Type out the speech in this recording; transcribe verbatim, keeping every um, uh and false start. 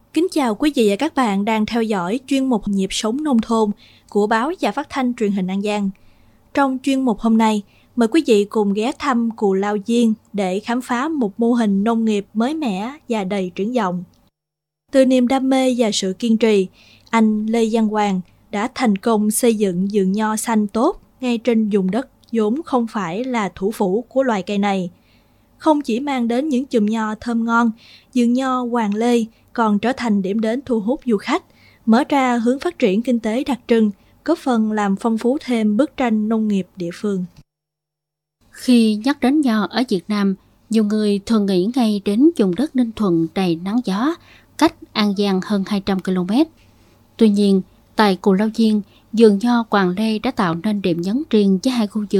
Kính chào quý vị và các bạn đang theo dõi chuyên mục Nhịp sống nông thôn của báo và phát thanh truyền hình An Giang. Trong chuyên mục hôm nay, mời quý vị cùng ghé thăm Cù Lao Diên để khám phá một mô hình nông nghiệp mới mẻ và đầy triển vọng. Từ niềm đam mê và sự kiên trì, anh Lê Văn Hoàng đã thành công xây dựng vườn nho xanh tốt ngay trên vùng đất vốn không phải là thủ phủ của loài cây này. Không chỉ mang đến những chùm nho thơm ngon, vườn nho Hoàng Lê còn trở thành điểm đến thu hút du khách, mở ra hướng phát triển kinh tế đặc trưng, góp phần làm phong phú thêm bức tranh nông nghiệp địa phương. Khi nhắc đến nho ở Việt Nam, nhiều người thường nghĩ ngay đến vùng đất Ninh Thuận đầy nắng gió, cách An Giang hơn hai trăm ki lô mét. Tuy nhiên, tại Cù Lao Diên, vườn nho Hoàng Lê đã tạo nên điểm nhấn riêng với hai khu vườn